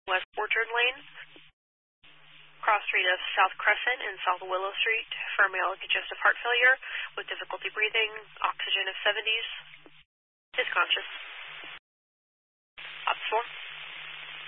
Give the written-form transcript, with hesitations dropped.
West Orchard Lane, cross street of South Crescent and South Willow Street for male congestive heart failure with difficulty breathing, oxygen of 70s, is conscious. Ops 4.